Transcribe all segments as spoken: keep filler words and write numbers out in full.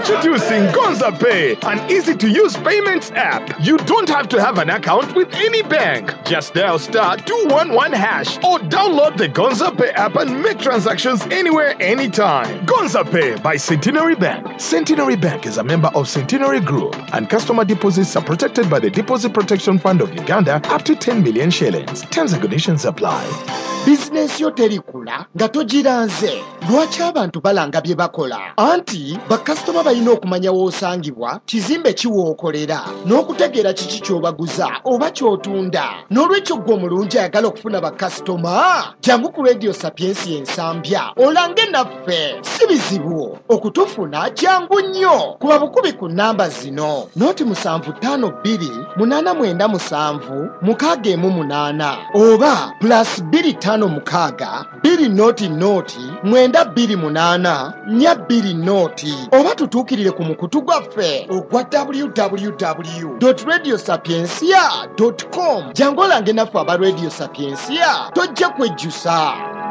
Introducing Gonza Pay, an easy-to-use payments app. You don't have to have an account with any bank. Just dial star two one one hash or download the Gonza Pay app and make transactions anywhere, anytime. Gonza Pay by Centenary Bank. Centenary Bank is a member of Centenary Group, and customer deposits are protected by the Deposit Protection Fund of Uganda up to ten million shillings. Terms and conditions apply. Business yo terikula nga togiranze. Lwaki abantu balanga bye bakola? Anti bakasitoma balina okumanya w'osangibwa, kizimbe kiwookolera, n'okutegeera kiki ky'obaguza oba ky'otunda. N'olwekyo ggwe omulungi ayagala okufuna bakasitoma, jangu ku Radio Sapiensi ensambya olange naffe. Si bizibu okutufuna, jangu nnyo. Kuba bukubi ku nnamba zino: noti musanvu ttaano bbiri munaana mwenda musanvu mukaaga emu munaana, oba plus bbiri ttaano mukaaga bbiri noti noti mwenda bbiri munaana nnya bbiri noti, oba tutuukirire ku mukutu gwaffe ogwa w w w dot radio sapiensia dot com. jangu olange naffe aba Radio Sapiensia, tojja kwejjusa.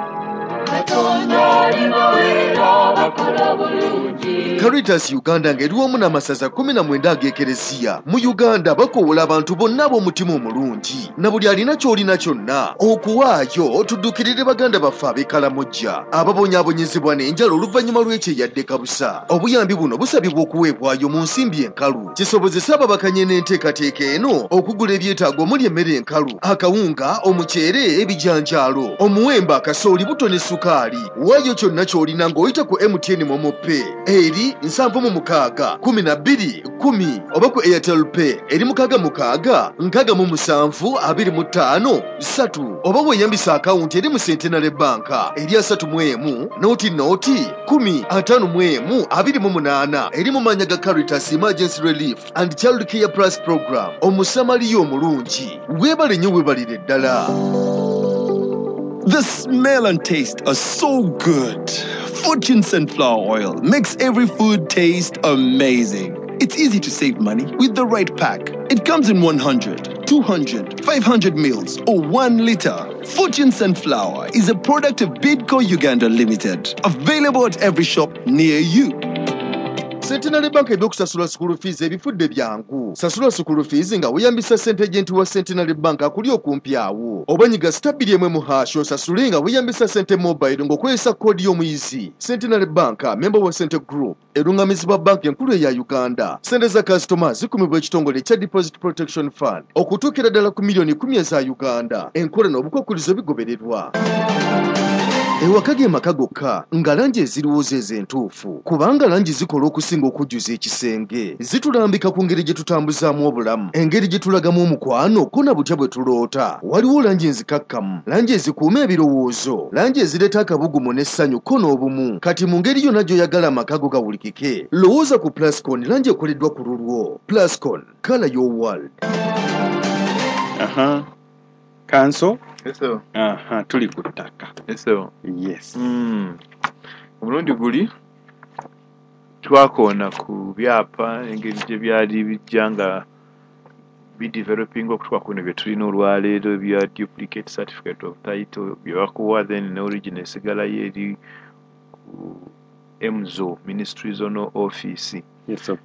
Caritas Uganda ng'eriwamu n'amasaza kumi na mwenda ag'ekereziya mu Uganda bakoowola abantu bonna b'omutima omulungi na buli alina ky'olina kyonna okuwaayo tuddukirire baganda baffe ab'ekkalamojja ababonyaabonyezebwa n'enjala oluvannyuma lw'ekyeyadde kabusa. Obuyambi buno busabibwa okuweebwayo mu nsimbi enkalu, kisobozese ababakanye n'enteekateeka eno okugula ebyetaago omuli emmere enkalu, akawunga, omuceere, ebijanjaalo, omuwembe, akasooli, buto ne sukaali. Waayo kyonna ky'olina ng'oyita ku M T N Momo Pay eri nsanvu mu mukaaga kumi na bbiri kumi, oba ku Airtel Pay eri mukaaga mukaaga nkaaga mu musanvu abiri mu ttaano ssatu, oba weeyambisa akawunti eri mu Centenary Bank eri asatu mu emu nooti nooti kumi ataano mu emu abiri mu munaana eri mu mannya ga Caritas Emergency Relief and Child Care Plus Program. Omusamaliya omulungi, weebale nnyo, weebalire ddala. The smell and taste are so good. Fortune Sunflower Oil makes every food taste amazing. It's easy to save money with the right pack. It comes in one hundred, two hundred, five hundred mils or one liter. Fortune Sunflower is a product of Bidco Uganda Limited. Available at every shop near you. Centenary Bank ebyokusasula school fees ebifudde byangu. Sasula school fees nga weeyambisa ssente agent wa Centenary Bank akuli okumpi awo. Oba nyiga stabili emwe mu hash osasule nga weeyambisa ssente mobile ng'okozesa koodi y'omuyizi. Centenary Bank, member wa Centre Group, erungamizibwa banka enkulu eya Uganda. Ssente za kasitoma zikumibwa ekitongole kya Deposit Protection Fund okutuukira ddala ku miliyoni kumi eza Uganda. Enkola n'obukwakkulizo bigobererwa. Ewaka ge maka gokka nga langi eziriwo ze entuufu, kubanga langi zikola okusinga okujjuza ekisenge. Zitulambika ku ngeri gye tutambuzaamu obulamu, engeri gye tulagamu omukwano ko na butya bwe tuloota. Waliwo langi enzikakkamu, langi ezikuuma ebirowoozo, langi ezireeta akabugumu n'essanyu ko n'obumu. Kati mu ngeri yonna gy'oyagala amaka go gawulikike, lowooza ku Plascon, langi ekoleddwa ku lulwo. Plascon, color your world. Aha. Kanso? Yes, sir. Aha, tuli ku ttaka. Yes, sir. Yes. Mm. Omulundi guli twakoona ku byapa engeri gye byali bijja nga bideveloping okutwakoona bye tulina olwaleero bya duplicate certificate of title bye bakuwa, then ne original esigalayo eri ku M Z O, Ministry Zonal Office. Yes, sir.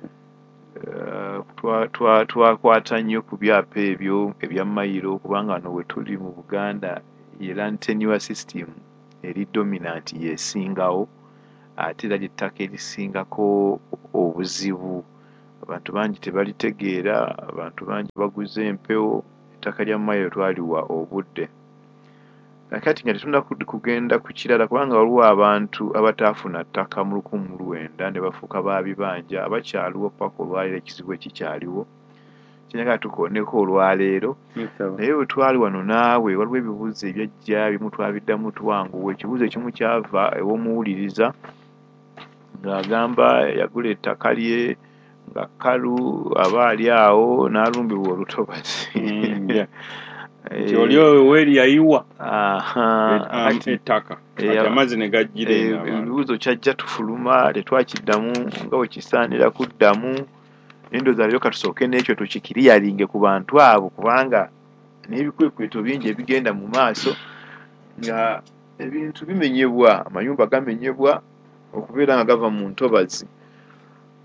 Uh, twakwata nnyo ku byapa ebyo ebya mayiro kubanga wano we tuli mu Buganda era tenure system eri dominant yesingawo ate era ly'ettaka erisingako obuzibu. Abantu bangi tebalitegeera, abantu bangi baguze empewo, ettaka lya mayiro twaliwa obudde. Nakati nga tetunda kugenda ku kirala kubanga waliwo abantu abataafuna ttaka mu lukumi mu lwenda ne bafuuka baabibanja abakyaliwo paka olwaleero ekizibu ekikyaliwo. Kinyaga tukooneko olwaleero. Naye bwe twali wano naawe waliwo ebibuuzo ebyajja bimu twabiddamu twanguwa. Ekibuuzo ekimu kyava ew'omuwuliriza ng'agamba yagula ettaka lye nga kkalu aba ali awo n'alumbibwa olutobazi. Oli oyo weeri yayiwa ettaka amazzi ne gajjira. Ebibuuzo kyajja tufuluma tetwakiddamu nga bwe kisaanira kuddamu. Endowooza leero katusooke n'ekyo tukikiriyalinge ku bantu abo kubanga n'ebikwekweto bingi ebigenda mu maaso nga ebintu bimenyebwa, amayumba gamenyebwa okubeera nga gava mu ntobazi.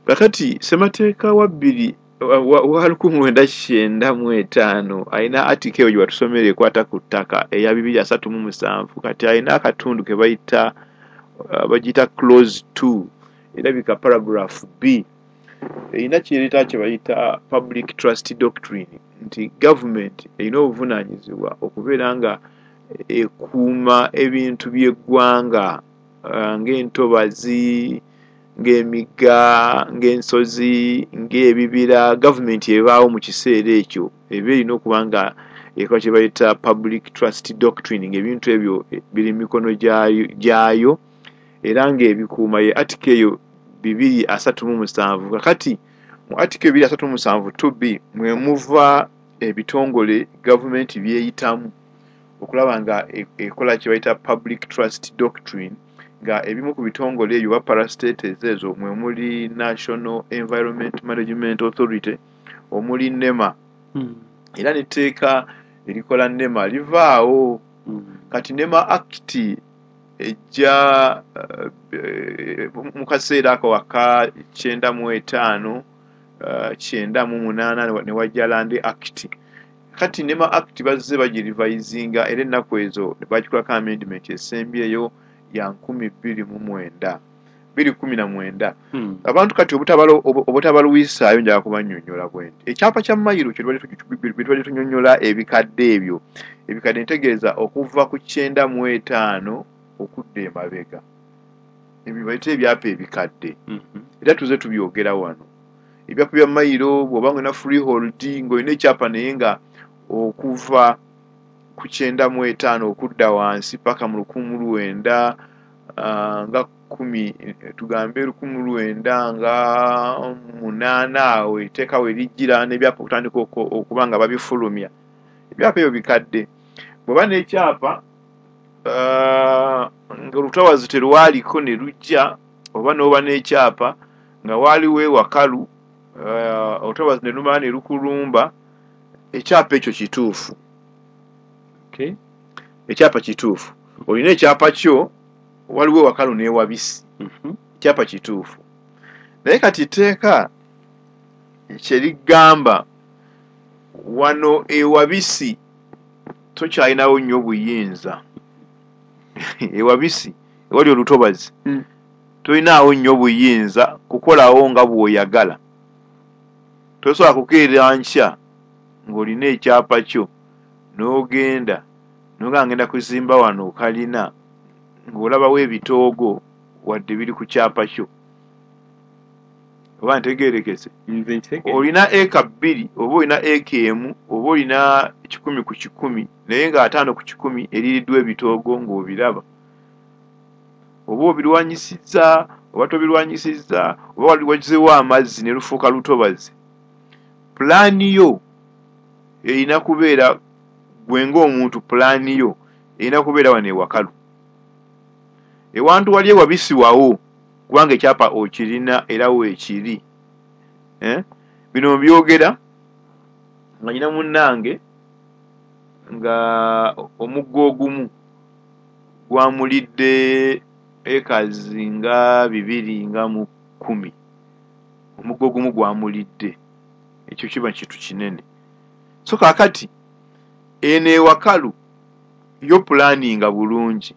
kakati ssemateeka wa bbiri wa lukumi lwenda kyenda mu etaano alina atike eyo gye batusomera ekwata ku ttaka eya bibiri asatu mu musanvu kati alina akatundu ke bayita bagiyita clause two erabika paragraph B erina kyereta kye bayita public trust doctrine nti government erina obuvunaanyizibwa okubeera nga ekuuma ebintu by'eggwanga ng'entobazi ng'emigga ng'ensozi ng'ebibira gavumenti ebaawo mu kiseera ekyo eba erina okuba nga ekola kye bayita public trust doctrine ng'ebintu ebyo biri mu mikono gyayo era ng'ebikuuma ye atike eyo bibiri asatu mu musanvu kakati mu atike bibiri asatu mu musanvu two B mwe muva ebitongole gavumenti byeyitamu okulaba nga ekola kye bayita public trust doctrine nga ebimu ku bitongole ebyo ba parastates ezo mwe muli National Environment Management Authority omuli NEMA mm. era n'etteeka erikola NEMA livaawo mm. kati NEMA Act ejja uh, mu kaseera ako aka kyenda mu etaano uh, kyenda mu munaana ne wajja Land Act kati NEMA Act bazze bagirivayizinga era ennaku ezo ne bagikolako amendment esembyeyo ya nkumi bbiri mu mwenda bbiri kumi na mwenda hmm. abantu kati obutabaluwisaayo njala kubannyonnyola bwenti ekyapa kya mayiro kyetubadde tunyonnyola ebikadde ebyo ebikadde ntegeeza okuva ku kyenda mu etaano okudda emabega ebyo bayita ebyapa ebikadde era tuze tubyogera wano ebyapa bya mayiro bw'oba ng'olina freehold ng'olina ekyapa naye nga okuva ku kyenda mu etaano okudda wansi paka mu lukumi lwenda uh, nga kumi tugambe lukumi lwenda nga munaana awo etteeka we lijjira n'ebyapa okutandika okuba nga babifulumya ebyapa ebyo bikadde bw'oba n'ekyapa uh, ng'olutabazi terwaliko ne lujja oba n'oba n'ekyapa nga waaliwo ewakalu uh, olutabazi ne lumala ne lukulumba ekyapa ekyo kituufu okay. ekyapa kituufu olina ekyapa kyo waliwo wakalu n'ewabisi mm-hmm. ekyapa kituufu naye kati tteeka kyeligamba wano ewabisi tokyalinawo nnyo buyinza ewabisi ewali olutobazi mm. tolinaawo nnyo buyinza kukolawo nga bw'oyagala tosobola kukeerera nkya ng'olina ekyapa kyo n'ogenda noga ngenda kuzimba wano kalina ng'olabawo ebitoogo wadde biri ku kyapa kyo oba ntegeerekese olina eka bbiri oba olina eka emu oba olina kikumi ku kikumi naye nga ataano ku kikumi eririddwa ebitoogo ng'obiraba oba obirwanyisizza oba tobirwanyisizza oba wagizewo amazzi ne lufuuka lutobazi pulaani yo erina kubeera gwe ng'omuntu pulaani yo erina kubeera wano ewakalu ewantu wali ewabisiwawo kubanga ekyapa okirina era weekiri eh? bino byogera nga nyina munnange nga omuggo ogumu gwamulidde ekazi nga bibiri nga mu kumi omuggo ogumu gwamulidde ekyo kiba kintu kinene so kaakati eno ewakalu yo pulaninga bulungi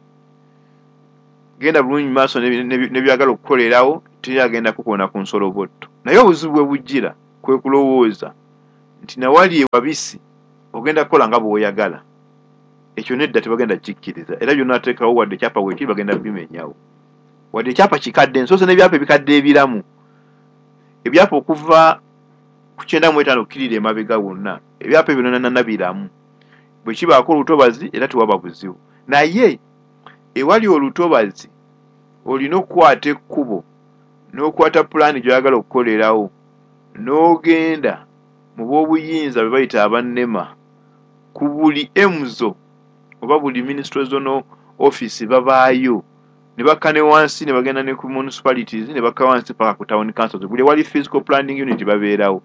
genda bulungi maaso nebyagala okukolerawo teyagenda kukoona ku nsolobotto naye obuzibu bwe bujjira kwe kulowooza nti nawali ewabisi ogenda kukola nga bw'oyagala ekyo nedda tebagenda kikkiriza era byonna ateekawo wadde ekyapa weekiri bagenda bimenyawo wadde ekyapa kikadde nsose n'ebyapa ebikadde ebiramu ebyapa okuva ku kyenda mu etaano okukirira emabega wonna ebyapa ebyo nonanana biramu bwe kibaako olutobazi era tewaba buzibu naye ewali olutobazi olina okukwata ekkubo n'okwata pulaani gy'oyagala okukolerawo n'ogenda mu b'obuyinza bwe bayita abannema ku buli emuzo oba buli ministry zone office babaayo ne bakka ne wansi ne bagenda ne ku municipalities ne bakka wansi paka ku town councils buli wali physical planning unit babeerawo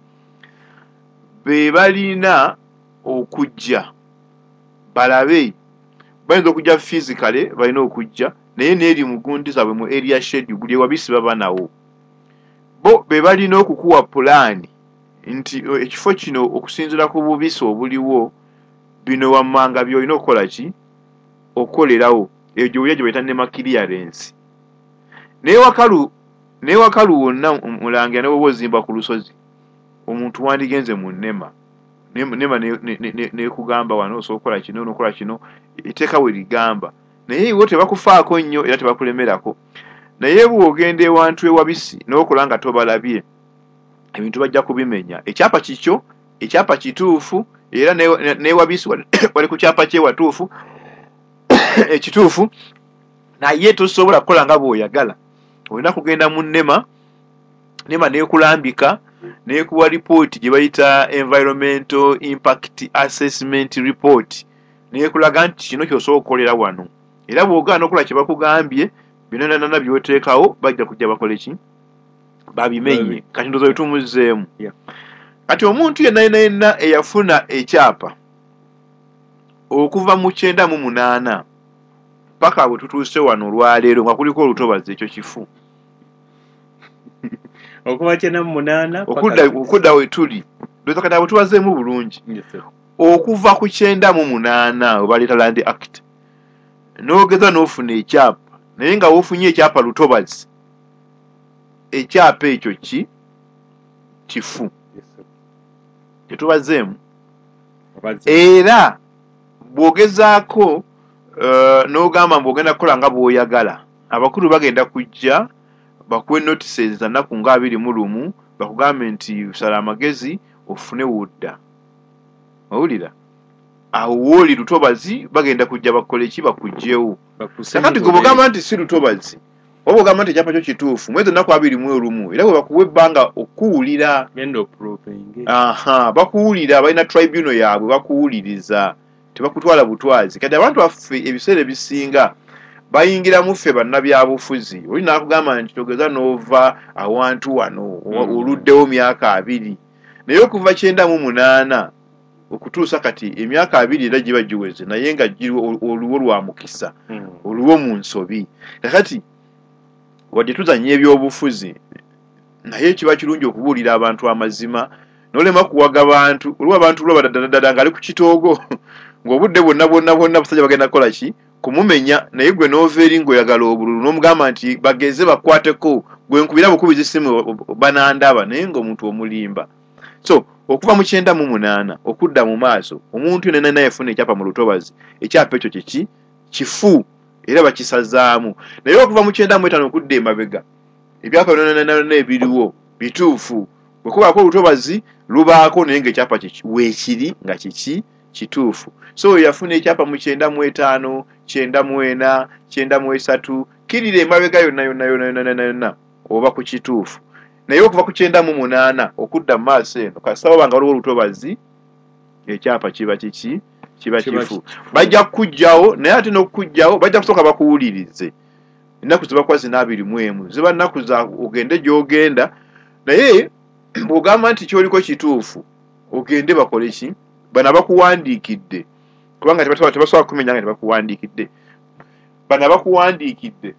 be balina okujja balabe bayinza okujja physically balina okujja naye n'eri mu gundi zaabwe mu area schedule buli ewabisi baba nawo bo be balina okukuwa pulaani nti ekifo kino okusinziira ku bubisi obuliwo bino wammanga by'olina okukola ki okukolerawo egyo buli gye bayita ne clearance n'ewakalu n'ewakalu wonna mulangira ne bwoba ozimba ku lusozi omuntu wandigenze mu nnema nema nekugamba wano osobola okukola kino n'okola kino etteeka we ligamba naye iwo tebakufaako nnyo era tebakulemerako naye bw'ogenda ewantu ewabisi n'okola nga tobalabye ebintu bajja kubimenya ekyapa kikyo ekyapa kituufu era n'ewabisi wali ku kyapa kyewatuufu ekituufu naye tosobola kukola nga bw'oyagala olina kugenda mu nnema nnema neekulambika neekuwa ripooti gye bayita environmental impact assessment report neekulaga nti kino kyosobola okukolera wano era bw'ogaana okukola kye bakugambye binanana by'oteekawo bajja kujja bakole ki babimenye kati ndowooza bitumuzzeemu kati omuntu yenna yenna yenna eyafuna ekyapa okuva mu kyenda mu munaana paka bwe tutuuse wano olwaleero nga kuliko olutobazi ekyo kifu okuva kyenda mu munaana okudda we tuli ndowooza kati abo tubazeemu bulungi okuva ku kyenda mu munaana we baleeta Land Act n'ogeza n'ofuna ekyapa naye nga woofunye ekyapa lutobazi ekyapa ekyo ki kifu tetubazeemu era bw'ogezaako uh, n'ogamba mbw'ogenda kukola nga bw'oyagala abakulu bagenda kujja bakuwe notices za nnaku nga abiri mu lumu bakugambe nti sala amagezi ofune wudda owulira awo wooli lutobazi bagenda kujja bakole ki bakugjewo kakati gwe bw'ogamba nti si lutobazi oba ogamba nti ekyapa kyo kituufu mwezi ennaku abiri mu olumu era bwe bakuwa ebbanga okuwulira aha bakuwulira balina tribunal yaabwe bakuwuliriza tebakutwala butwazi kati abantu baffe ebiseera ebisinga bayingiramu ffe bannabyabufuzi oli naakugamba nti togeza n'ova awantu wano oluddewo myaka abiri naye okuva kyenda mu munaana okutuusa kati emyaka abiri era giba giweze naye nga oluwo lwa mukisa oluwo mu nsobi kakati wadde tuzannya ebyobufuzi naye kiba kirungi okubuulira abantu amazima n'olema kuwaga bantu olwo abantu lwa badadadada nga ali ku kitoogo ng'obudde bwonna bwonna bwonna busajja bagenda kukola ki kumumenya naye gwe n'ova eri ng'oyagala obululu n'omugamba nti bageze bakwateko gwe nkubira bukubiza essimu banandaba naye ng'omuntu omulimba so okuva mu kyenda mu munaana okudda mu maaso omuntu yenna yenna yafuna ekyapa mu lutobazi ekyapa ekyo kiki kifu era bakisazaamu naye okuva mu kyenda mu etaano okudda emabega ebyapa byonna ebiriwo bituufu bwe kubaako olutobazi lubaako naye ng'ekyapa weekiri nga kiki kituufu so yafuna ekyapa mu kyenda mu etaano kyenda mu ena kyenda mu esatu kirira emabega yonna yonna yonna yonna yonna oba ku kituufu naye okuva ku kyenda mu munaana okudda mu maaso eno kasaba banga waliwo olutobazi ekyapa kiba kiki kiba kifu bajja kukugjawo naye ate n'okukugjawo bajja kusooka bakuwulirize ennaku zibakuba zina abiri mu emu ziba nnaku za ogende gy'ogenda naye bw'ogamba nti kyoliko kituufu ogende bakole ki bano abakuwandiikidde kubanga tebasobola kumenya nga tebakuwandiikidde bano abakuwandiikidde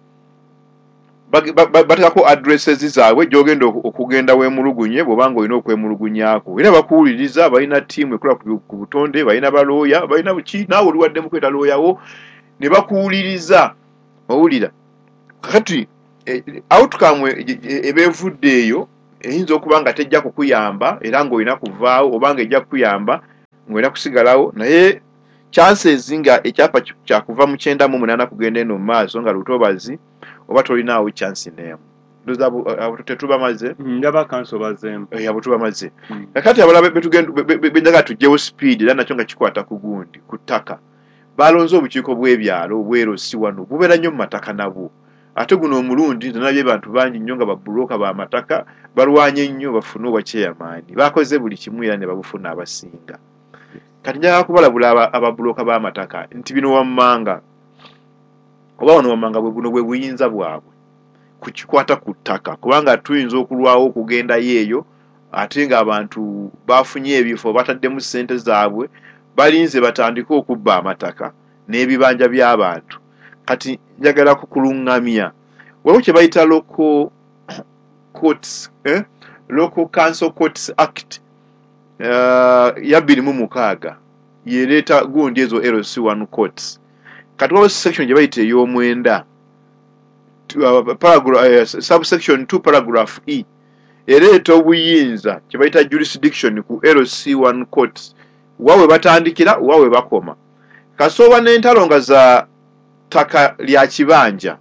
bateekako addresses zaabwe gy'ogenda okugenda weemulugunye bw'obanga olina okwemulugunyaako era bakuwuliriza balina ttiimu ekola ku butonde balina balooya balina buki naawe oli waddemu kweta looyawo ne bakuwuliriza owulira kakati outcome ebeevudde eyo eyinza okuba nga tejja kukuyamba era ng'olina kuvaawo oba nga ejja kukuyamba ng'olina kusigalawo naye chances nga ekyapa kyakuva mu kyenda mu munaana kugenda eno mu maaso nga lutobazi oba tolinaawo chance n'emu ndoza abo tetubamaze ndaba kanso bazeemu abo tubamaze kakati abalala benjaga tujjewo speed era nakyo nga kikwata ku gundi ku ttaka balonze obukiiko bw'ebyalo obwerosi wano bubeera nnyo mu mataka nabwo ate guno omulundi nalabye bantu bangi nnyo nga babuloka b'amataka balwanye nnyo bafune obwakyeyamaani bakoze buli kimu era ne babufuna abasinga kati njaga kubalabula ababuloka b'amataka nti bino wammanga oba wano wammanga bwe buno bwe buyinza bwabwe kukikwata ku ttaka kubanga tuyinza okulwawo okugendayo eyo ate ng'abantu bafunye ebifo bataddemu ssente zaabwe balinze batandike okubba amataka n'ebibanja by'abantu kati njagala kukuluŋŋamya waliwo kye bayita local courts eh? Local Council Courts Act uh, ya bbiri mu mukaaga yereeta gundi ezo L C one courts. Kati waliwo section gye bayita ey'omwenda uh, paragraph, uh, subsection two paragraph E ereeta obuyinza kye bayita jurisdiction ku L C one courts wawe batandikira wawe bakoma. Kasooba n'entalonga za ttaka lya kibanja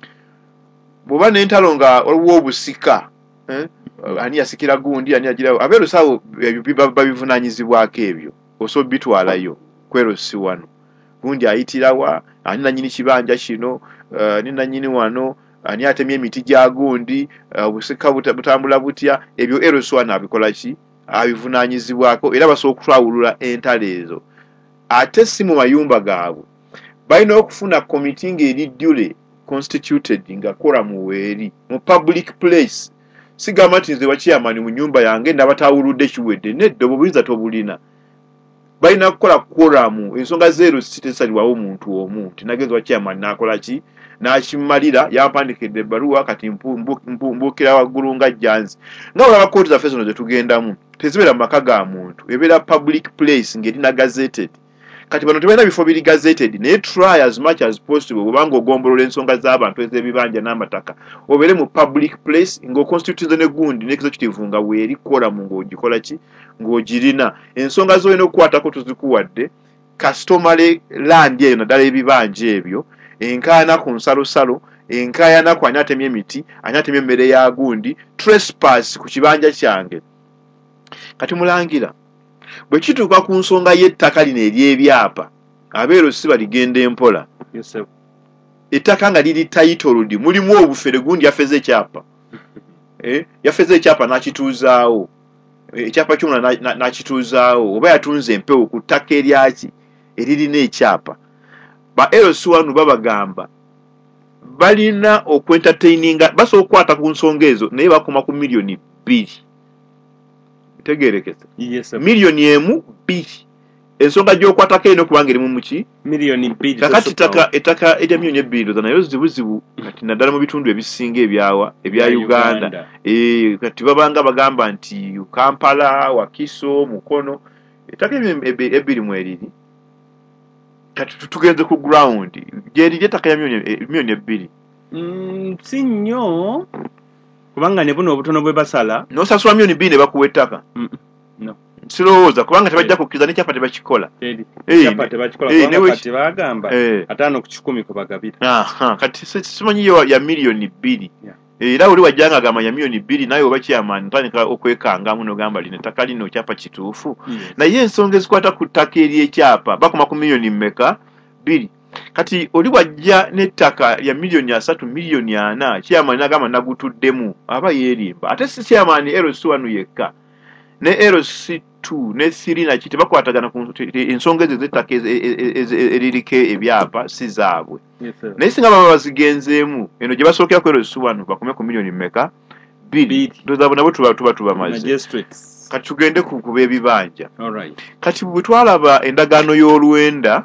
bw'oba n'entalonga waliwo obusika eh? Ani yasikira gundi ani agira abeero sawo babivunaanyizibwako ebyo osobola bitwalayo ku L C one gundi ayitirawa ani nanyini kibanja kino uh, ni nanyini wano ani atemye emiti gya gundi obusika uh, butambula butya ebyo L C one abikola ki abivunaanyizibwako era basobola okutwawulula entalo ezo ate si mu mayumba gaabwe balina okufuna committee ng'eriddule constituted nga kola mu weeri mu public place sigamba nti nze wachairman mu nyumba yange ndabatawuludde kiwedde nedda obuyinza tobulina balina kukola koramu ensonga zero sitesalwawo omuntu omu nti nagenza wachairman nakola ki nakimalira yampandikidde ebbaluwa kati mbuukira waggulu nga jjanzi nga olaba kooti zaffe zino zetugendamu tezibeera mu maka ga muntu ebeera public place ng'erina gazetted kati bano tebalina bifo biri gazetted naye try as much as possible obanga ogombolola ensonga z'abantu ez'ebibanja n'amataka obeere mu public place ng'oconstitute ne gundi n'executive nga weeri koramu ng'ogikola ki ng'ogirina ensonga z'olina okukwatako tuzikuwadde customary land eyo naddala ebibanja ebyo enkaayana ku nsalosalo enkaayana ku ani atemye emiti ani atemye emmere ya gundi trespass ku kibanja kyange. Kati mulangira bwe kituuka ku nsonga y'ettaka lino ery'ebyapa abeero si baligenda empola Yes, ettaka nga liri titled mulimu obufere gundi yafeze ekyapa eh yafeze ekyapa n'akituuzaawo ekyapa ky'omulala n'akituuzaawo oba yatunze empewo ku ttaka eryaki eririna ekyapa ba L C one babagamba balina okwentertaininga basobola okukwata ku nsonga ezo naye bakoma ku miliyoni bbiri tegerekese yes, miliyoni emu bbiri ensonga gy'okwatako eno kubanga erimu muki miliyoni bbiri kakati ettaka ettaka erya miliyoni ebbiri oza nayo zibuzibu kati naddala mu bitundu ebisinga ebyawa ebya Uganda eh kati babanga bagamba nti Kampala Wakiso Mukono ettaka ebbiri mu eriri kati tugenze ku ground gyeri ettaka ya miliyoni ebbiri mm si nnyo kubanga ne buno obutono bwe basala n'osasula miliyoni bbiri ne bakuwa ettaka mm no sirowooza kubanga tebajja kukkiriza n'ekyapa tebakikola ekyapa tebakikola kubanga kati bagamba ataano ku kikumi kubagabira aha kati simanyi ya miliyoni bbiri era oli wajjanga agamba ya miliyoni bbiri naye oba chairman ntandika okwekangamu n'ogamba lino ettaka lino kyapa kituufu naye ensonga ezikwata ku ttaka ery'ekyapa bakoma ku miliyoni mmeka bbiri kati oli wajja n'ettaka ya miliyoni asatu miliyoni ana chairman n'agamba nagutuddemu aba yeerimba ate si chairman L C one yekka ne L C two ne three na kiti bakwatagana ku ensonga ezo z'ettaka eririko ebyapa si zaabwe naye singa baba bazigenzeemu eno gye basookera ku L C one bakome ku miliyoni mmeka bbiri ndozaabo nabo tuba tuba tubamaze kati tugende ku kuba ebibanja kati bwe twalaba endagaano y'olwenda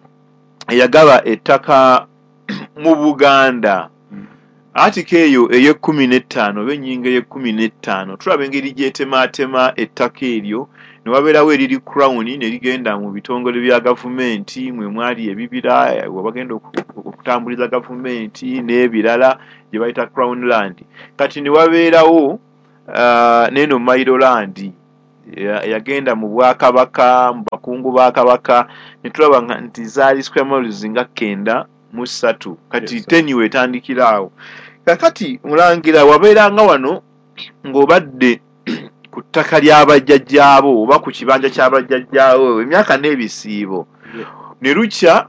eyagaba ettaka mu Buganda atika eyo ey'ekkumi n'ettaano oba ennyingo ey'ekkumi n'ettaano tulaba engeri gy'etemaatema ettaka eryo ne wabeerawo eriri crown ne ligenda mu bitongole bya gavumenti mwe mwali ebibira wabagenda okutambuliza gavumenti n'ebirala gye bayita crown land kati ne wabeerawo uh, n'eno mailo land yagenda mu bwakabaka mu bakungu ba kabaka ne tulaba nti zaali square miles nga kenda mu ssatu kati yes, tenure etandikiraawo kakati mulangira wabeeranga wano ng'obadde ku ttaka ly'abajjajjaabo oba ku kibanja ky'abajjajjaabo emyaka n'ebisiibo yeah. Ne lukya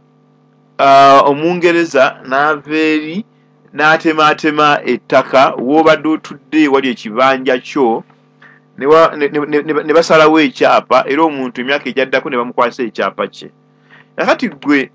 uh, omungereza n'ava eri n'atemaatema ettaka w'obadde otudde wali ekibanja kyo ne, ne, ne, ne, ne basalawo ekyapa era omuntu emyaka ejaddako ne bamukwasa ekyapa kye kakati gwe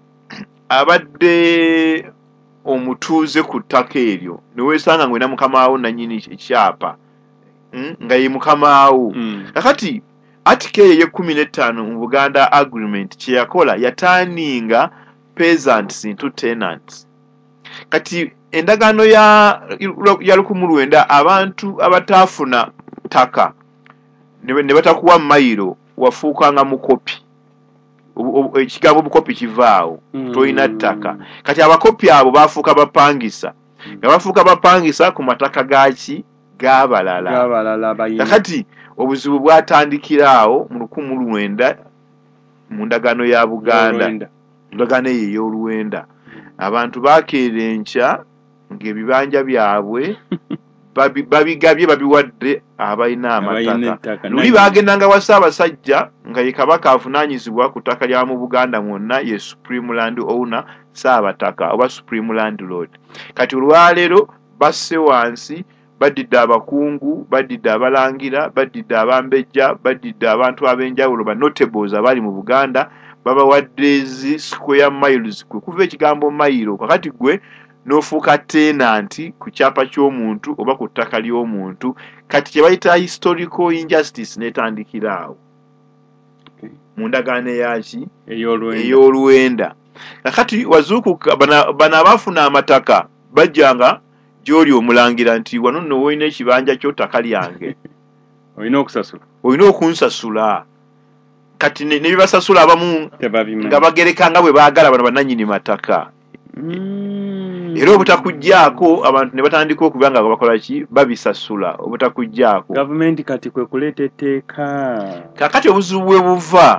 abadde omutuuze ku ttaka eryo ne weesanga ngwena mukamaawo nannyini ekyapa mm? nga ye mukamaawo mm. kakati atika eyo ey'ekkumi n'ettaano mu Buganda agreement kye yakola yataaninga peasants into tenants kati endagaano ya ya lukumi lwenda abantu abataafuna ttaka ne batakuwa mayiro wafuukanga mukopi ekigambo bukopi kivaawo tolina ttaka kati abakopi abo bafuuka bapangisa nga bafuuka bapangisa ku mataka gaki g'abalala kakati obuzibu bwatandikiraawo mu lukumi lwenda mu ndagaano ya Buganda ndagaano eyo ey'oluwenda abantu bakeera enkya ng'ebibanja byabwe babigabye babiwadde abalina amataka luli bagendanga wa Ssaabasajja nga ye kabaka avunaanyizibwa ku ttaka lya mu Buganda mwonna ye Supreme Land Owner Ssaabataka oba Supreme Landlord. Kati olwaleero basse wansi badidde abakungu badidde abalangira badidde abambejja badidde abantu ab'enjawulo ba notables abali mu Buganda babawadde ezi square miles kwe kuva ekigambo mayiro kakati gwe n'ofuuka tenanti ku kyapa ky'omuntu oba ku ttaka ly'omuntu kati kye bayita historical injustice n'etandikiraawo mu ndagaano yaki ey'oluwenda. Kakati wazuukuka bano abaafuna amataka bajjanga gy'oli omulangira nti wano nno wolina ekibanja kyo ttaka lyange olina okusasula olina okunsasula kati ne bibasasula abamu nga bagerekanga bwe baagala bano bannannyini mataka era obutakuggyako abantu ne batandika okuba nga bakola ki babisasula obutakuggyako gavumenti kati kwe kuleeta etteeka kakati obuzibu bwe buva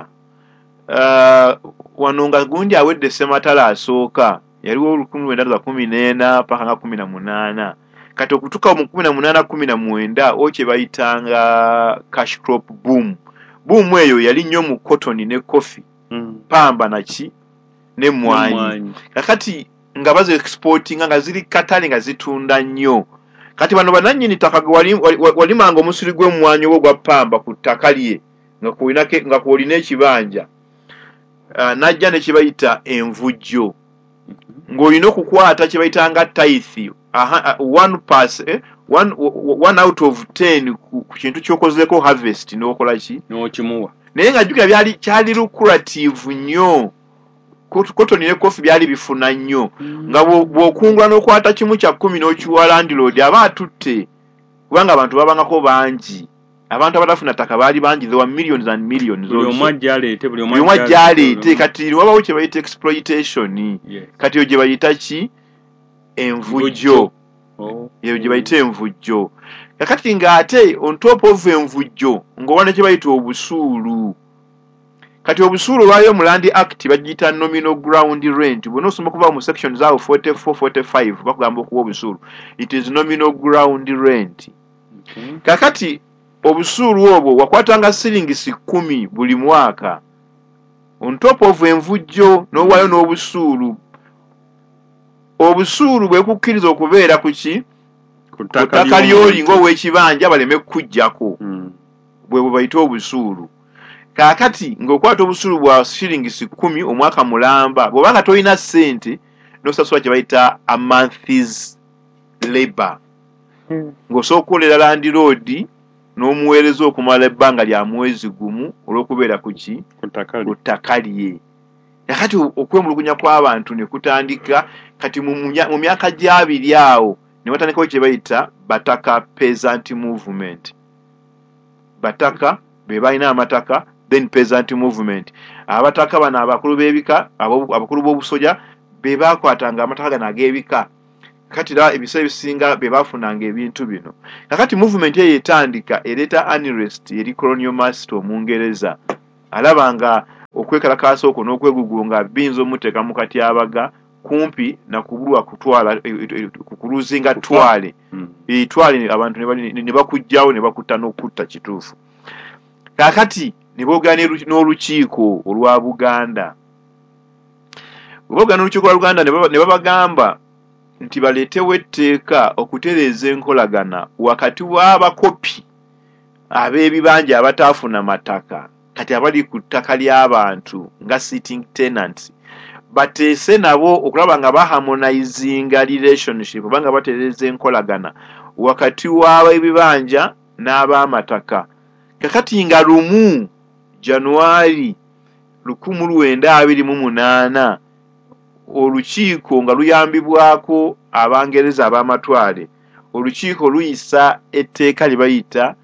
wano nga gundi awedde Ssematala asooka yaliwo olukumi lwenda lwa kumi n'ena paka nga kumi na munaana kati okutuuka mu kumi na munaana kumi na mwenda o kye bayitanga cash crop boom boom eyo yali nnyo mu cotton ne coffee pamba naki n'emmwanyi kakati nga bazo exportinga nga ziri katale nga zitunda nnyo kati bano bannannyini ttaka walimanga omusiri gw'emmwanyi obwo gwa pamba ku ttaka lye nga kwolina ekibanja najja ne kye bayita envujjo ng'olina okukwata kye bayitanga tithe one pass eh, one, one out of ten ku kintu ky'okozeko harvest n'okola ki n'okimuwa naye nga jjukira byali kyali lucrative nnyo cotton ne coffee byali bifuna nnyo nga bw'okungula n'okwata kimu kya kkumi n'okiwa landlord aba atutte kubanga abantu babangako bangi abantu abatafuna ttaka baali bangi there were millions and millions buli omu ajja aleete buli omu ajja aleete kati wabawo kye bayita exploitation kati eyo gye bayita ki envujjo eyo gye bayita envujjo kakati ng'ate on top of envujjo ng'oba ne kye bayita obusuulu kati obusuulu olwayo mu Land Act bagiyita nominal ground rent bw'ona osoma okuva mu section zaawo forty-four forty-five bakugamba okuwa obusuulu it is nominal ground rent kakati obusuulu obwo wakwatanga siringisi kkumi buli mwaka on top of envujjo n'owaayo n'obusuulu obusuulu bwe kukkiriza okubeera ku ki ku ttaka ly'oli ng'ow'ekibanja baleme kukuggyako bwe bwe bayita obusuulu kaakati ng'okwata obusuulu bwa siringisi kkumi omwaka mulamba bw'oba nga tolina ssente n'osasula kye bayita a month's labor ng'osooka okukolera landlord n'omuweereza okumala ebbanga lya mwezi gumu olw'okubeera ku ki ku ttaka lye kakati okwemulugunya kw'abantu ne kutandika kati mu myaka gy'abiri awo ne batandikawo kye bayita bataka peasant movement bataka be balina amataka then peasant movement abataka bano abakulu b'ebika abakulu b'obusoja be baakwatanga amataka gano ag'ebika kati era ebiseera ebisinga be baafunanga ebintu bino kakati movement eyo etandika ereeta unrest eri colonial master Omungereza alabanga okwekalakaasa okwo n'okwegugunga biyinza omuteeka mu katyabaga kumpi nakubulwa kutwala kukuluzinga twale twale abantu ne bakujjawo ne bakutta n'okutta kituufu kakati ne boogana n'olukiiko olwa Buganda boogana n'olukiiko lwa Buganda ne babagamba nti baleetewo etteeka okutereeza enkolagana wakati w'abakopi ab'ebibanja abataafuna mataka kati abali ku ttaka ly'abantu nga sitting tenants bateese nabo okulaba nga baharmonizinga relationship obanga batereeza enkolagana wakati w'ab'ebibanja n'ab'amataka kakati nga lumu Januari lukumi lwenda abiri mu munaana olukiiko nga luyambibwako Abangereza ab'amatwale olukiiko luyisa etteeka lye bayita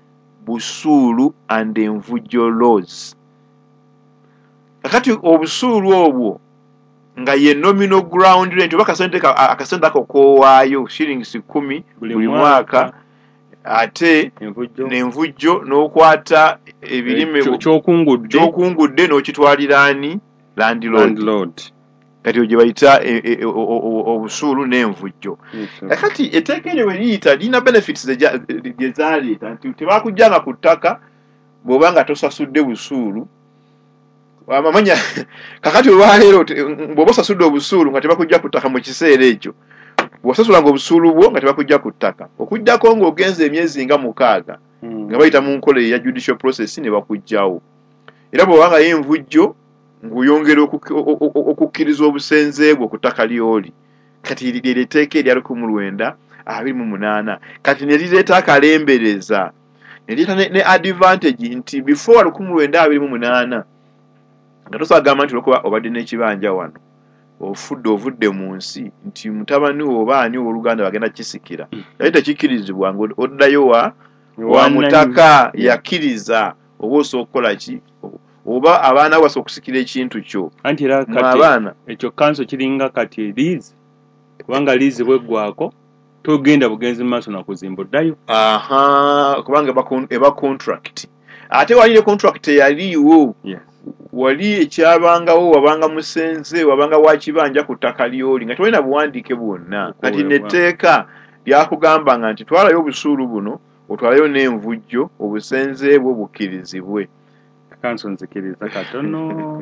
busuulu and envujjo laws. Kakati obusuulu obwo nga ye nominal ground rent oba kasente akasente ako kowaayo shillings kumi buli mwaka ate n'envujjo n'okwata ebirime kyokungudde n'okitwaliraani landlord kati ogye bayita obusuulu n'envujjo. Kakati etteeka eryo bwe liyita lirina benefits gye zaaleeta nti tebakujjanga ku ttaka bw'oba nga tosasudde busuulu. Amanya kakati olwaleero bw'oba osasudde obusuulu nga tebakujja ku ttaka mu kiseera ekyo, bw'osasulanga obusuulu bwo nga tebakujja ku ttaka okujjako ng'ogenza emyezi nga mukaaga nga bayita mu nkola eya judicial process ne bakujjawo. Era bw'oba nga y'envujjo ng'oyongera okukkiriza obusenze bwo ku ttaka ly'oli. Kati lye tteeka erya lukumi lwenda abiri mu munaana kati ne lireeta akalembereza ne lireeta ne advantage nti before lukumi lwenda abiri mu munaana nga tosagamba nti olwokuba obadde n'ekibanja wano ofudde ovudde mu nsi nti mutabani oba ani ow'oluganda bagenda kisikira naye tekikkirizibwa nga oddayo wa wa mutaka yakkiriza oba osooka okukola ki oba abaana basa okusikira ekintu kyo anti era kati ekyo kanso kiringa kati liizi kubanga liizi bweggwako togenda bugenzi maaso na kuzimba oddayo. Aha kubanga eba contract ate wali ne contract eyaliiwo. Yes. Wali ekyabangawo wabanga musenze wabanga wakibanja ku ttaka ly'oli nga tolina buwandiike bwonna kati netteeka lyakugambanga nti twalayo obusuulu buno otwalayo n'envujjo obusenze bwo bukkirizibwe. Kanso nzikiriza katono.